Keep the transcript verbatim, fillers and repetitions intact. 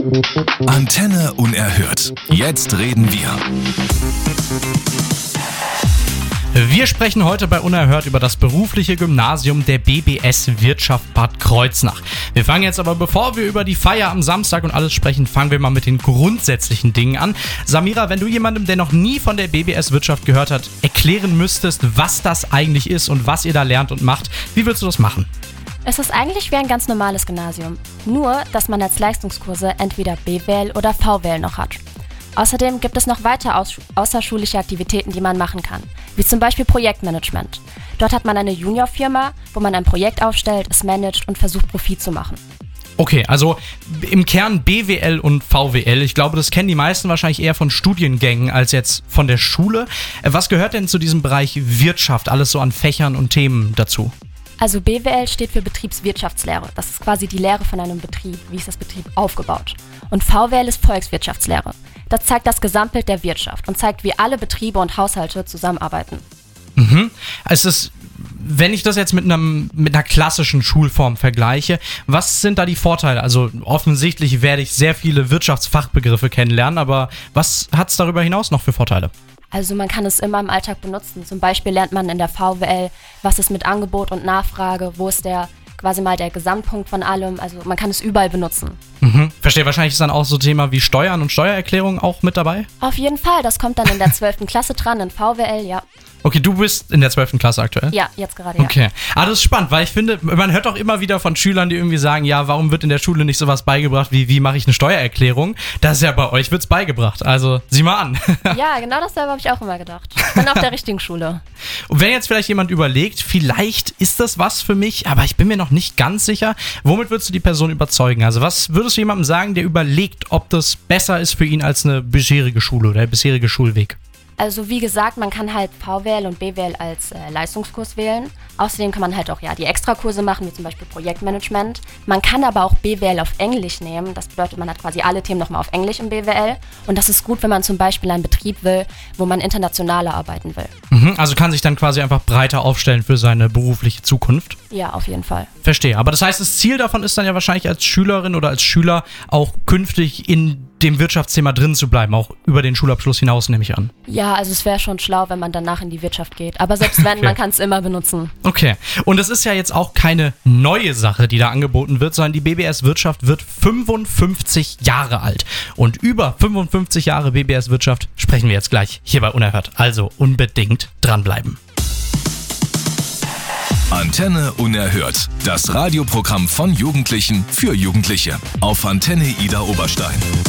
Antenne Unerhört. Jetzt reden wir. Wir sprechen heute bei Unerhört über das berufliche Gymnasium der B B S Wirtschaft Bad Kreuznach. Wir fangen jetzt aber, bevor wir über die Feier am Samstag und alles sprechen, fangen wir mal mit den grundsätzlichen Dingen an. Samira, wenn du jemandem, der noch nie von der B B S Wirtschaft gehört hat, erklären müsstest, was das eigentlich ist und was ihr da lernt und macht, wie würdest du das machen? Es ist eigentlich wie ein ganz normales Gymnasium, nur dass man als Leistungskurse entweder B W L oder V W L noch hat. Außerdem gibt es noch weitere aus- außerschulische Aktivitäten, die man machen kann, wie zum Beispiel Projektmanagement. Dort hat man eine Juniorfirma, wo man ein Projekt aufstellt, es managt und versucht, Profit zu machen. Okay, also im Kern B W L und V W L. Ich glaube, das kennen die meisten wahrscheinlich eher von Studiengängen als jetzt von der Schule. Was gehört denn zu diesem Bereich Wirtschaft, alles so an Fächern und Themen dazu? Also B W L steht für Betriebswirtschaftslehre. Das ist quasi die Lehre von einem Betrieb. Wie ist das Betrieb aufgebaut? Und V W L ist Volkswirtschaftslehre. Das zeigt das Gesamtbild der Wirtschaft und zeigt, wie alle Betriebe und Haushalte zusammenarbeiten. Mhm. Es ist, wenn ich das jetzt mit, einem, mit einer klassischen Schulform vergleiche, was sind da die Vorteile? Also offensichtlich werde ich sehr viele Wirtschaftsfachbegriffe kennenlernen, aber was hat es darüber hinaus noch für Vorteile? Also man kann es immer im Alltag benutzen. Zum Beispiel lernt man in der V W L, was ist mit Angebot und Nachfrage, wo ist der quasi mal der Gesamtpunkt von allem. Also man kann es überall benutzen. Mhm. Verstehe, wahrscheinlich ist dann auch so Thema wie Steuern und Steuererklärung auch mit dabei? Auf jeden Fall, das kommt dann in der zwölften Klasse dran, in V W L, ja. Okay, du bist in der zwölften Klasse aktuell? Ja, jetzt gerade, ja. Okay, ah, das ist spannend, weil ich finde, man hört auch immer wieder von Schülern, die irgendwie sagen, ja, warum wird in der Schule nicht sowas beigebracht, wie wie mache ich eine Steuererklärung? Das ist ja bei euch, wird's beigebracht, also sieh mal an. Ja, genau dasselbe habe ich auch immer gedacht. Ich bin auf der richtigen Schule. Und wenn jetzt vielleicht jemand überlegt, vielleicht ist das was für mich, aber ich bin mir noch nicht ganz sicher, womit würdest du die Person überzeugen? Also was würdest du jemandem sagen, der überlegt, ob das besser ist für ihn als eine bisherige Schule oder der bisherige Schulweg? Also wie gesagt, man kann halt V W L und B W L als äh, Leistungskurs wählen. Außerdem kann man halt auch ja die Extrakurse machen, wie zum Beispiel Projektmanagement. Man kann aber auch B W L auf Englisch nehmen. Das bedeutet, man hat quasi alle Themen nochmal auf Englisch im B W L. Und das ist gut, wenn man zum Beispiel einen Betrieb will, wo man internationaler arbeiten will. Mhm, also kann sich dann quasi einfach breiter aufstellen für seine berufliche Zukunft? Ja, auf jeden Fall. Verstehe. Aber das heißt, das Ziel davon ist dann ja wahrscheinlich als Schülerin oder als Schüler auch künftig in dem Wirtschaftsthema drin zu bleiben, auch über den Schulabschluss hinaus, nehme ich an. Ja, also es wäre schon schlau, wenn man danach in die Wirtschaft geht. Aber selbst wenn, Okay. man kann es immer benutzen. Okay. Und es ist ja jetzt auch keine neue Sache, die da angeboten wird, sondern die B B S Wirtschaft wird fünfundfünfzig Jahre alt. Und über fünfundfünfzig Jahre B B S Wirtschaft sprechen wir jetzt gleich hier bei Unerhört. Also unbedingt dranbleiben. Antenne Unerhört. Das Radioprogramm von Jugendlichen für Jugendliche. Auf Antenne Ida Oberstein.